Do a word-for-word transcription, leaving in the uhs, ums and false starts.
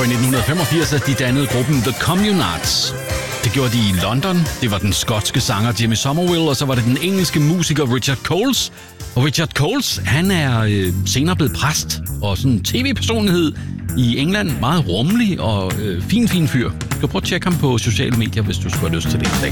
var i nitten femogfirs, at de dannede gruppen The Communards. Det gjorde de i London. Det var den skotske sanger Jimmy Somerville, og så var det den engelske musiker Richard Coles. Og Richard Coles, han er øh, senere blevet præst og sådan en tv-personlighed i England. Meget rummelig og øh, fin, fin fyr. Du kan prøve at tjekke ham på sociale medier, hvis du skulle have lyst til det i dag.